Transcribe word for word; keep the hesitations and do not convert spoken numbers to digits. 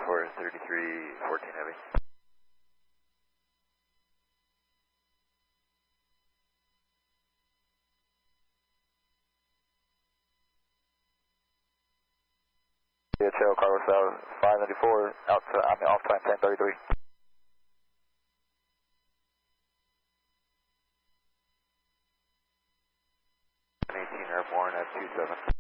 for thirty-three fourteen Heavy. D H L Carlos out five ninety-four, out to, I mean, off time ten thirty-three. eighteen airborne at two seven.